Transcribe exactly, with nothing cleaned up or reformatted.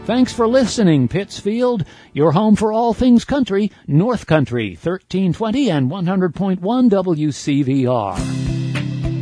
Thanks for listening, Pittsfield. Your home for all things country, North Country, thirteen twenty and one hundred point one W C V R.